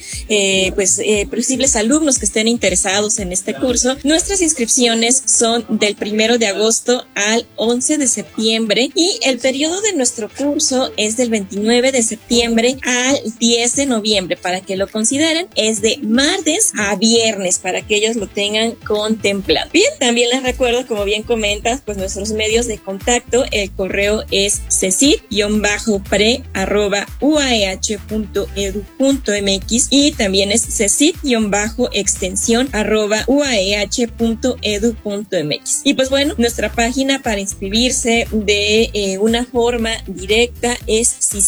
posibles alumnos que estén interesados en este curso. Nuestras inscripciones son del 1 de agosto al 11 de septiembre, y el periodo de nuestro curso es del 29 de septiembre al 10 de noviembre, para que lo consideren. Es de martes a viernes, para que ellos lo tengan contemplado. Bien, también les recuerdo, como bien comentas, pues nuestros medios de contacto, el correo es cecid-pre@uaeh.edu.mx, y también es cecid-extensión@uaeh.edu.mx. Y pues bueno, nuestra página para inscribirse de una forma directa es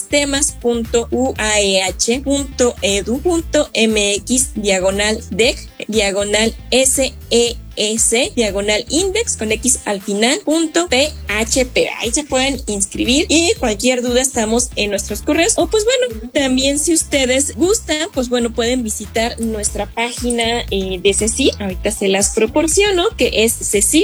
sistemas.uaeh.edu.mx/dec/SES/index con X al final .php. Ahí se pueden inscribir, y cualquier duda estamos en nuestros correos, o pues bueno, también si ustedes gustan, pues bueno, pueden visitar nuestra página de CECID. Ahorita se las proporciono, que es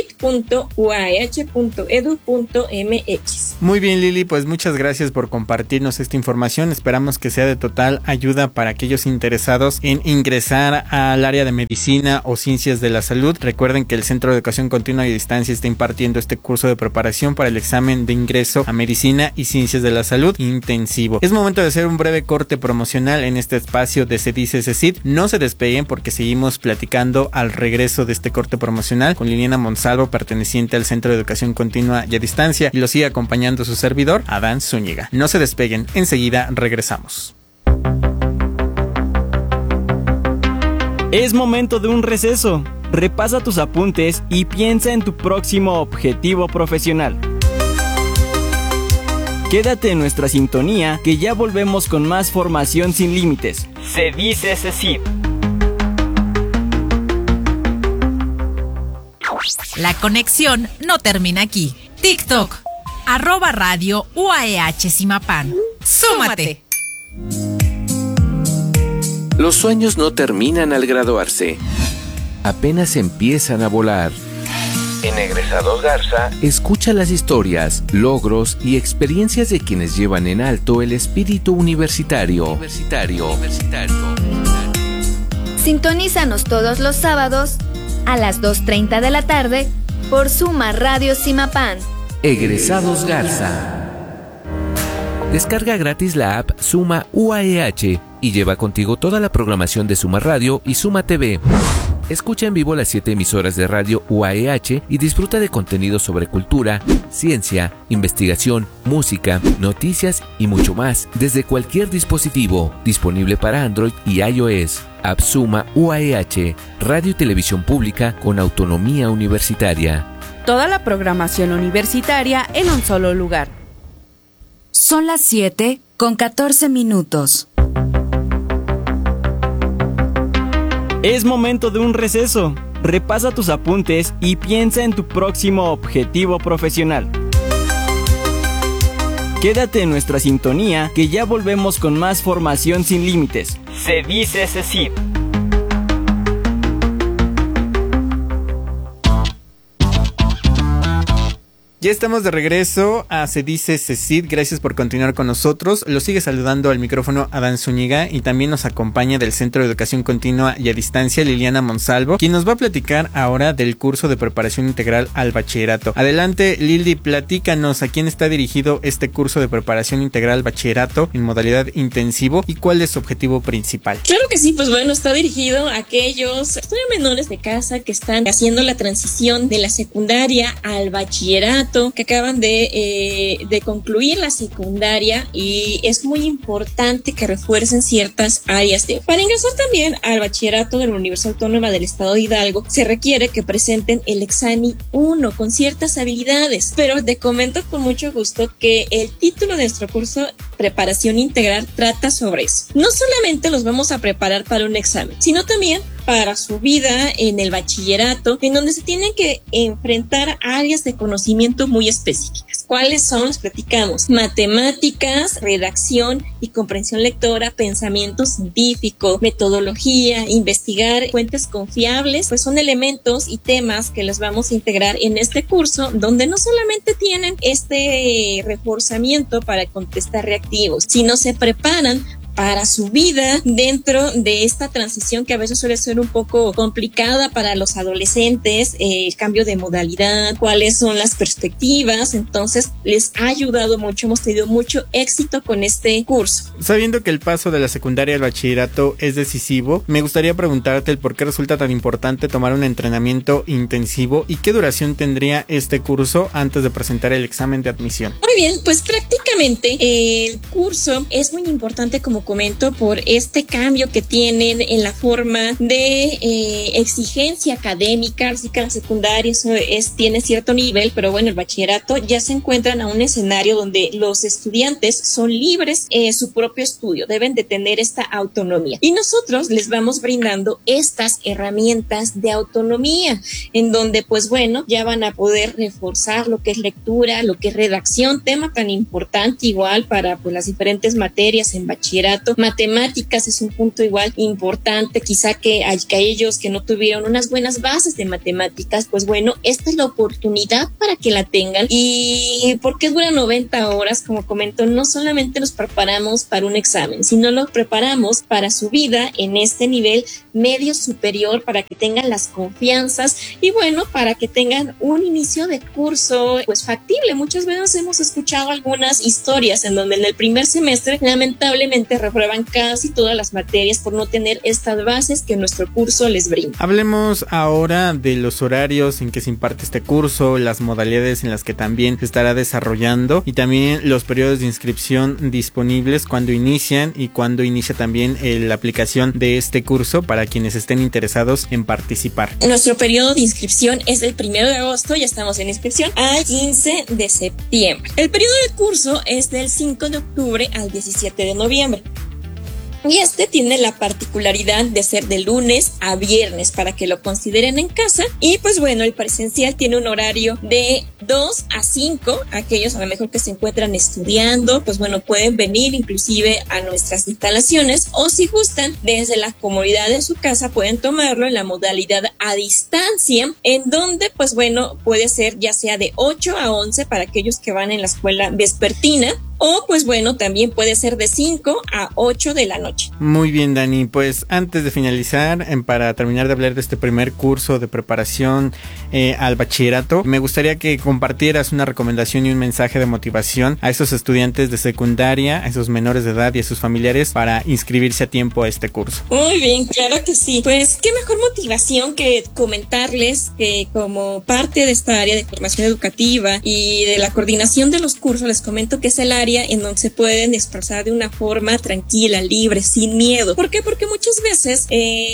cecid.uaeh.edu.mx. Muy bien, Lili, pues muchas gracias por compartirnos esta información. Esperamos que sea de total ayuda para aquellos interesados en ingresar al área de medicina o ciencias de la salud. Recuerden Recuerden que el Centro de Educación Continua y a Distancia está impartiendo este curso de preparación para el examen de ingreso a Medicina y Ciencias de la Salud intensivo. Es momento de hacer un breve corte promocional en este espacio de Se Dice CECID. No se despeguen porque seguimos platicando al regreso de este corte promocional con Liliana Monsalvo, perteneciente al Centro de Educación Continua y a Distancia, y lo sigue acompañando su servidor, Adán Zúñiga. No se despeguen, enseguida regresamos. Es momento de un receso. Repasa tus apuntes y piensa en tu próximo objetivo profesional. Quédate en nuestra sintonía, que ya volvemos con más formación sin límites. Se dice CECID. La conexión no termina aquí. TikTok, @radio UAEH Zimapán. ¡Súmate! Los sueños no terminan al graduarse. Apenas empiezan a volar. En Egresados Garza, escucha las historias, logros y experiencias de quienes llevan en alto el espíritu universitario. Sintonízanos todos los sábados a las 2:30 de la tarde por Suma Radio Zimapán. Egresados Garza. Descarga gratis la app Suma UAEH y lleva contigo toda la programación de Suma Radio y Suma TV. Escucha en vivo las 7 emisoras de radio UAEH y disfruta de contenidos sobre cultura, ciencia, investigación, música, noticias y mucho más desde cualquier dispositivo, disponible para Android y iOS. App Suma UAEH, radio y televisión pública con autonomía universitaria. Toda la programación universitaria en un solo lugar. Son las 7:14. Es momento de un receso. Repasa tus apuntes y piensa en tu próximo objetivo profesional. Quédate en nuestra sintonía, que ya volvemos con más formación sin límites. Se dice CECID. Ya estamos de regreso a Se Dice CECID. Gracias por continuar con nosotros. Lo sigue saludando al micrófono Adán Zúñiga y también nos acompaña del Centro de Educación Continua y a Distancia Liliana Monsalvo, quien nos va a platicar ahora del curso de preparación integral al bachillerato. Adelante, Lili, platícanos a quién está dirigido este curso de preparación integral al bachillerato en modalidad intensivo y cuál es su objetivo principal. Claro que sí, pues bueno, está dirigido a aquellos estudiantes menores de casa que están haciendo la transición de la secundaria al bachillerato, que acaban de concluir la secundaria, y es muy importante que refuercen ciertas áreas. Para ingresar también al bachillerato de la Universidad Autónoma del Estado de Hidalgo se requiere que presenten el examen 1 con ciertas habilidades, pero te comento con mucho gusto que el título de nuestro curso Preparación Integral trata sobre eso. No solamente los vamos a preparar para un examen, sino también para su vida en el bachillerato, en donde se tienen que enfrentar a áreas de conocimiento muy específicas. ¿Cuáles son? Los platicamos: matemáticas, redacción y comprensión lectora, pensamiento científico, metodología, investigar fuentes confiables. Pues son elementos y temas que les vamos a integrar en este curso, donde no solamente tienen este reforzamiento para contestar reactivos, sino se preparan para su vida dentro de esta transición que a veces suele ser un poco complicada para los adolescentes, el cambio de modalidad, cuáles son las perspectivas. Entonces les ha ayudado mucho, hemos tenido mucho éxito con este curso. Sabiendo que el paso de la secundaria al bachillerato es decisivo, me gustaría preguntarte el por qué resulta tan importante tomar un entrenamiento intensivo y qué duración tendría este curso antes de presentar el examen de admisión. Muy bien, pues prácticamente el curso es muy importante, como comento, por este cambio que tienen en la forma de exigencia académica. Así que la secundaria tiene cierto nivel, pero bueno, el bachillerato ya se encuentran a un escenario donde los estudiantes son libres en su propio estudio, deben de tener esta autonomía, y nosotros les vamos brindando estas herramientas de autonomía, en donde pues bueno, ya van a poder reforzar lo que es lectura, lo que es redacción, tema tan importante igual para pues las diferentes materias en bachillerato, bachillerato. Matemáticas es un punto igual importante, quizá que ellos que no tuvieron unas buenas bases de matemáticas, pues bueno, esta es la oportunidad para que la tengan. ¿Y por qué dura 90 horas? Como comento, no solamente nos preparamos para un examen, sino lo preparamos para su vida en este nivel medio superior, para que tengan las confianzas y bueno, para que tengan un inicio de curso pues factible. Muchas veces hemos escuchado algunas historias en donde en el primer semestre lamentablemente reprueban casi todas las materias por no tener estas bases que nuestro curso les brinda. Hablemos ahora de los horarios en que se imparte este curso, las modalidades en las que también se estará desarrollando y también los periodos de inscripción disponibles, cuando inician y cuando inicia también la aplicación de este curso para quienes estén interesados en participar. Nuestro periodo de inscripción es del 1 de agosto, ya estamos en inscripción, al 15 de septiembre. El periodo de curso es del 5 de octubre al 17 de noviembre. Y este tiene la particularidad de ser de lunes a viernes para que lo consideren en casa. Y pues bueno, el presencial tiene un horario de 2 a 5. Aquellos a lo mejor que se encuentran estudiando, pues bueno, pueden venir inclusive a nuestras instalaciones, o si gustan desde la comodidad de su casa pueden tomarlo en la modalidad a distancia, en donde pues bueno, puede ser ya sea de 8 a 11 para aquellos que van en la escuela vespertina, o pues bueno, también puede ser de 5 a 8 de la noche. Muy bien, Dani, pues antes de finalizar, para terminar de hablar de este primer curso de preparación al bachillerato, me gustaría que compartieras una recomendación y un mensaje de motivación a esos estudiantes de secundaria, a esos menores de edad y a sus familiares para inscribirse a tiempo a este curso. Muy bien, claro que sí. Pues qué mejor motivación que comentarles que como parte de esta área de formación educativa y de la coordinación de los cursos, les comento que es el área en donde se pueden expresar de una forma tranquila, libre, sin miedo. ¿Por qué? Porque muchas veces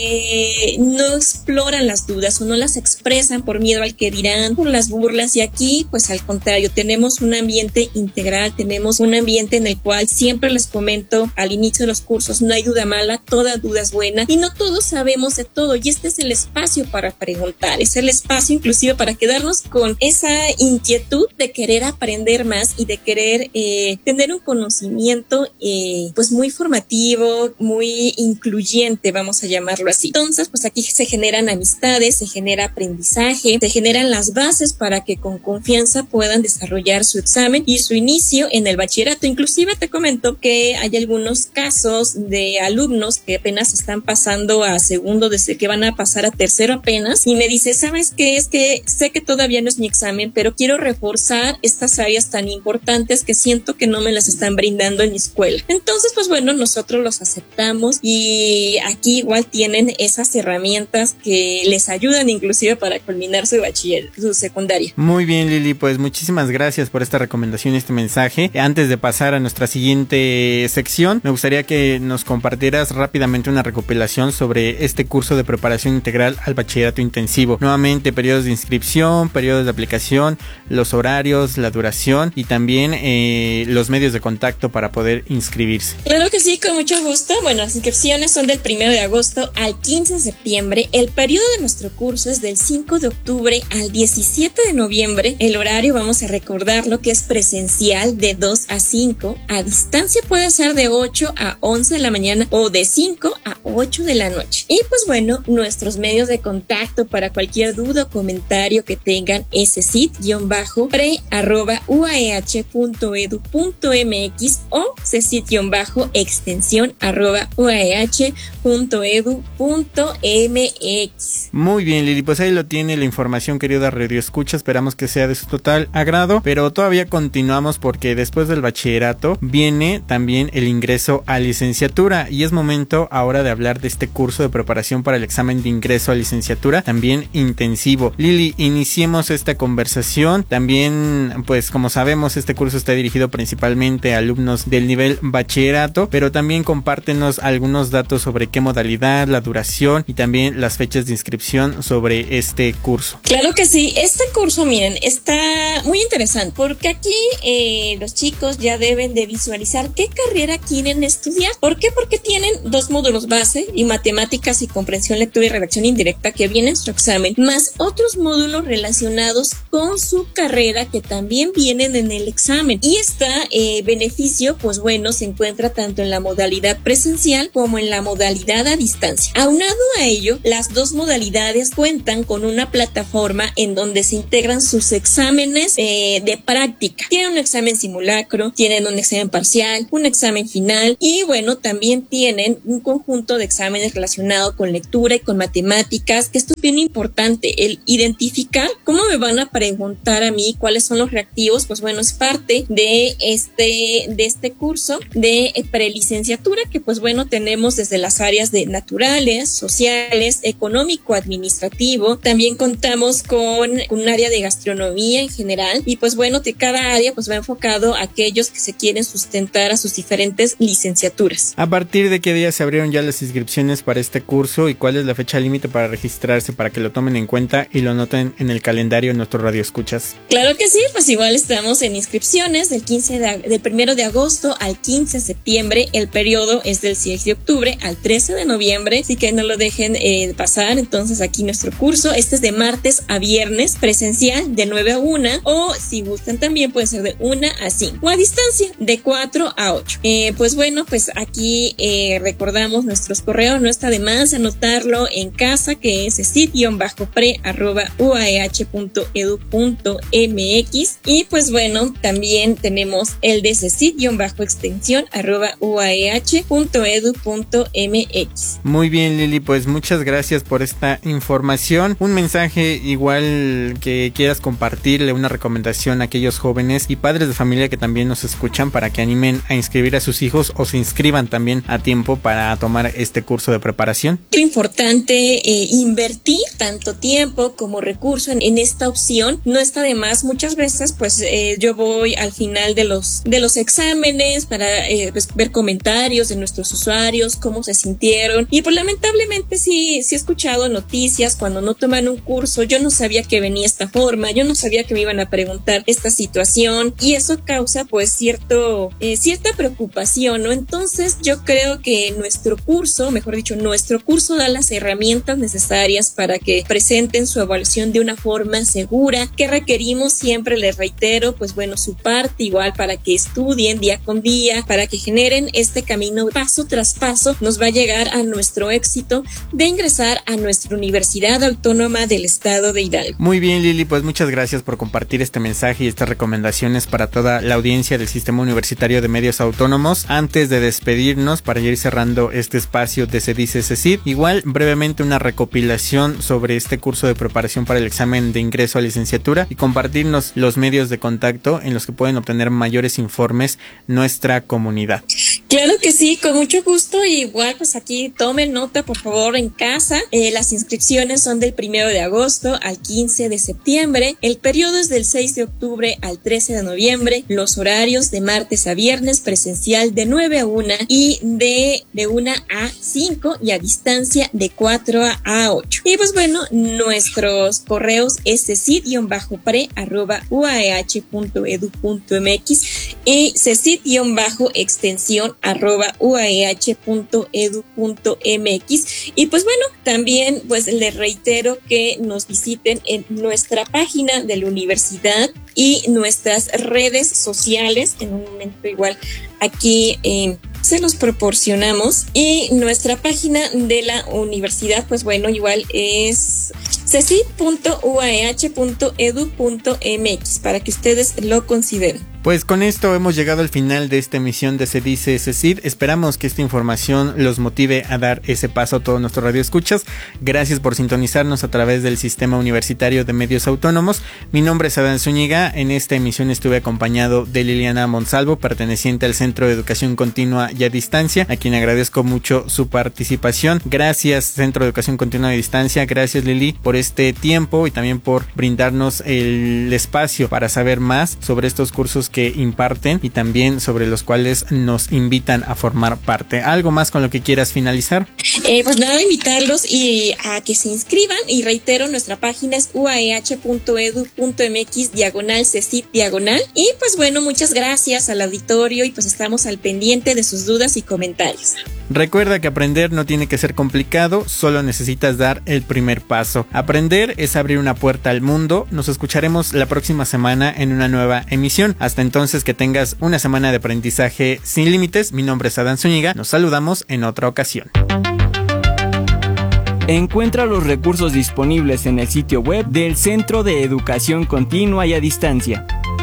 no exploran las dudas o no las expresan por miedo al que dirán, por las burlas, y aquí pues al contrario, tenemos un ambiente integral, tenemos un ambiente en el cual siempre les comento al inicio de los cursos, no hay duda mala, toda duda es buena y no todos sabemos de todo, y este es el espacio para preguntar, es el espacio inclusive para quedarnos con esa inquietud de querer aprender más y de querer tener un conocimiento pues muy formativo, muy incluyente, vamos a llamarlo así. Entonces pues aquí se generan amistades, se genera aprendizaje, se generan las bases para que con confianza puedan desarrollar su examen y su inicio en el bachillerato. Inclusive te comento que hay algunos casos de alumnos que apenas están pasando a segundo, desde que van a pasar a tercero apenas, y me dice, ¿sabes qué? Es que sé que todavía no es mi examen, pero quiero reforzar estas áreas tan importantes que siento que no me las están brindando en mi escuela. Entonces pues bueno, nosotros los aceptamos y aquí igual tienen esas herramientas que les ayudan inclusive para culminar su bachiller, su secundaria. Muy bien, Lili, pues muchísimas gracias por esta recomendación y este mensaje. Antes de pasar a nuestra siguiente sección, me gustaría que nos compartieras rápidamente una recopilación sobre este curso de preparación integral al bachillerato intensivo. Nuevamente, periodos de inscripción, periodos de aplicación, los horarios, la duración y también los medios de contacto para poder inscribirse. Claro que sí, con mucho gusto. Bueno, las inscripciones son del 1 de agosto al 15 de septiembre. El periodo de nuestro curso es del 5 de octubre al 17 de noviembre. El horario, vamos a recordarlo, que es presencial de 2 a 5. A distancia puede ser de 8 a 11 de la mañana o de 5 a 8 de la noche. Y pues bueno, nuestros medios de contacto para cualquier duda o comentario que tengan es cesit-pre@uaeh.edu.mx o cesit-uaeh.edu.mx. Muy bien, Lili, pues ahí lo tiene la información, querida Radio Escucha. Esperamos que sea de su total agrado, pero todavía continuamos porque después del bachillerato viene también el ingreso a licenciatura y es momento ahora de hablar de este curso de preparación para el examen de ingreso a licenciatura, también intensivo. Lili, iniciemos esta conversación. También, pues como sabemos, este curso está dirigido principalmente a alumnos del nivel bachillerato, pero también compártenos algunos datos sobre qué modalidad, la duración y también las fechas de inscripción sobre este curso. Claro que sí, este curso, miren, está muy interesante porque aquí los chicos ya deben de visualizar qué carrera quieren estudiar. ¿Por qué? Porque tienen 2 módulos base y matemáticas y comprensión, lectura y redacción indirecta que vienen en su examen, más otros módulos relacionados con su carrera que también vienen en el examen. Y está beneficio, pues bueno, se encuentra tanto en la modalidad presencial como en la modalidad a distancia. Aunado a ello, las dos modalidades cuentan con una plataforma en donde se integran sus exámenes de práctica. Tienen un examen simulacro, tienen un examen parcial, un examen final y bueno, también tienen un conjunto de exámenes relacionados con lectura y con matemáticas, que esto es bien importante, el identificar cómo me van a preguntar a mí cuáles son los reactivos, pues bueno, es parte de este curso de prelicenciatura que pues bueno, tenemos desde las áreas de naturales, sociales, económico, administrativo, también contamos con un área de gastronomía en general y pues bueno, de cada área pues va enfocado a aquellos que se quieren sustentar a sus diferentes licenciaturas. ¿A partir de qué día se abrieron ya las inscripciones para este curso y cuál es la fecha límite para registrarse, para que lo tomen en cuenta y lo noten en el calendario de nuestro Radio Escuchas? Claro que sí, pues igual estamos en inscripciones del 1 de agosto al 15 de septiembre, el periodo es del 6 de octubre al 13 de noviembre, así que no lo dejen pasar. Entonces aquí nuestro curso, este es de martes a viernes, presencial de 9 a 1 o si gustan también puede ser de 1 a 5 o a distancia de 4 a 8. Pues bueno, pues aquí recordamos nuestros correos, no está de más anotarlo en casa, que es cecit-pre@uah.edu.mx y pues bueno, también tenemos el de cecit-extensión@uah.edu.mx. Muy bien, Lili, pues muchas gracias por esta información. Un mensaje igual que quieras compartirle, una recomendación a aquellos jóvenes y padres de familia que también nos escuchan para que animen a inscribir a sus hijos o se inscriban también a tiempo para tomar este curso de preparación. Es importante invertir tanto tiempo como recurso en esta opción. No está de más. Muchas veces pues yo voy al final de los exámenes para pues, ver comentarios de nuestros usuarios, cómo se sintieron y pues lamentablemente sí he escuchado noticias cuando no toman un curso. Yo no sabía que venía esta forma, yo no sabía que me iban a preguntar esta situación y eso causa pues cierta preocupación, ¿no? Entonces yo creo que nuestro curso da las herramientas necesarias para que presenten su evaluación de una forma segura. Que requerimos siempre, les reitero, pues bueno, su parte igual para que estudien día con día, para que generen este camino paso tras paso, nos va a llegar a nuestro éxito de ingresar a nuestra Universidad Autónoma del Estado de Hidalgo. Muy bien, Lili, pues muchas gracias por compartir este mensaje y estas recomendaciones para toda la audiencia del Sistema Universitario de Medios Autónomos. Antes de despedirnos, para ir cerrando este espacio de Se Dice CECID, igual brevemente una recopilación sobre este curso de preparación para el examen de ingreso a licenciatura y compartirnos los medios de contacto en los que pueden obtener mayores informes nuestra comunidad. Claro que sí, con mucho gusto. Y igual pues aquí tomen nota por favor en casa. Las inscripciones son del 1 de agosto al 15 de septiembre. El periodo es del 6 de octubre al 13 de noviembre. Los horarios de martes a viernes, presencial de 9 a 1 y de 1 a 5 y a distancia de 4 a 8. Y pues bueno, nuestros correos es cecit-pre@uah.edu.mx y cecit-extensión@uah.edu.mx. Y pues bueno, también pues les reitero que nos visiten en nuestra página de la universidad y nuestras redes sociales. En un momento igual aquí se los proporcionamos. Y nuestra página de la universidad, pues bueno, igual es cecit.uah.edu.mx para que ustedes lo consideren. Pues con esto hemos llegado al final de esta emisión de Se Dice CECID. Esperamos que esta información los motive a dar ese paso a todos nuestros radioescuchas. Gracias por sintonizarnos a través del Sistema Universitario de Medios Autónomos. Mi nombre es Adán Zúñiga. En esta emisión estuve acompañado de Liliana Monsalvo, perteneciente al Centro de Educación Continua y a Distancia, a quien agradezco mucho su participación. Gracias, Centro de Educación Continua y a Distancia. Gracias, Lili, por este tiempo y también por brindarnos el espacio para saber más sobre estos cursos que imparten y también sobre los cuales nos invitan a formar parte. ¿Algo más con lo que quieras finalizar? Pues nada, invitarlos y a que se inscriban y reitero, nuestra página es uah.edu.mx/CECID/. Y pues bueno, muchas gracias al auditorio y pues estamos al pendiente de sus dudas y comentarios. Recuerda que aprender no tiene que ser complicado, solo necesitas dar el primer paso. Aprender es abrir una puerta al mundo. Nos escucharemos la próxima semana en una nueva emisión. Hasta Hasta entonces, que tengas una semana de aprendizaje sin límites. Mi nombre es Adán Zúñiga. Nos saludamos en otra ocasión. Encuentra los recursos disponibles en el sitio web del Centro de Educación Continua y a Distancia.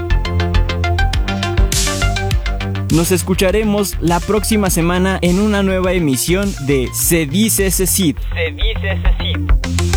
Nos escucharemos la próxima semana en una nueva emisión de Se Dice CECID.